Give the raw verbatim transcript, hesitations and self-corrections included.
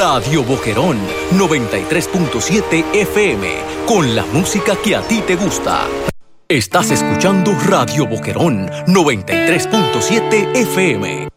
Radio Boquerón, noventa y tres punto siete F M, con la música que a ti te gusta. Estás escuchando Radio Boquerón, noventa y tres punto siete F M.